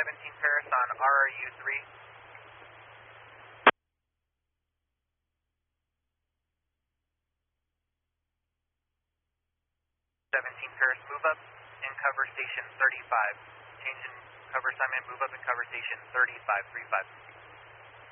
17 Paris on RRU 3. 17 Paris, move up and cover station 35. Change in cover assignment, move up and cover station 3535.